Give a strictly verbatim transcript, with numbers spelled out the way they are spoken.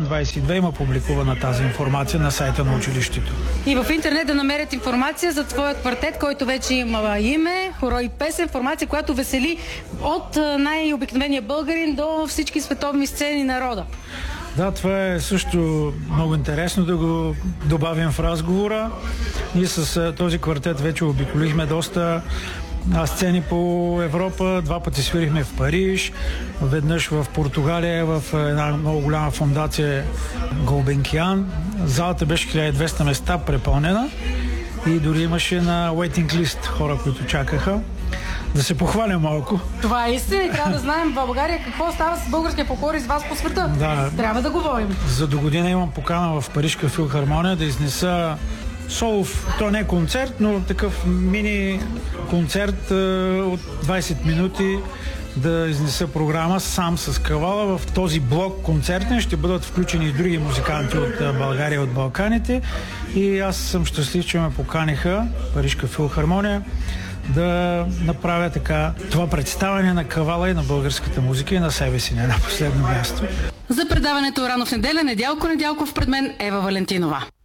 двадесет и две има публикувана тази информация на сайта на училището. И в интернет да намерят информация за твоят квартет, който вече има име, хоро и песен, информация, която весели от най-обикновения българин до всички световни сцени народа. Да, това е също много интересно да го добавим в разговора. Ние с този квартет вече обиколихме доста сцени по Европа. Два пъти свирихме в Париж, веднъж в Португалия, в една много голяма фондация Голбенкиан. Залата беше хиляда и двеста места препълнена и дори имаше на waiting list хора, които чакаха. Да се похваля малко. Това е истина и трябва да знаем в България какво става с българския фолклор и с вас по света. Да. Трябва да говорим. За до година имам покана в Парижка филхармония да изнеса солов, то не е концерт, но такъв мини концерт от двадесет минути, да изнеса програма сам с кавала. В този блок концертен ще бъдат включени и други музиканти от България, от Балканите, и аз съм щастлив, че ме поканиха Парижка филхармония да направя така това представяне на кавала и на българската музика и на себе си, не на последно място. За предаването Рано в неделя, Недялко Недялков, пред мен Ева Валентинова.